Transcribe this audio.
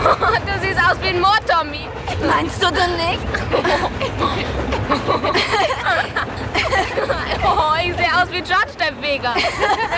Du siehst aus wie ein Moor-Tommy. Meinst du denn nicht? Oh, ich sehe aus wie George der Weger.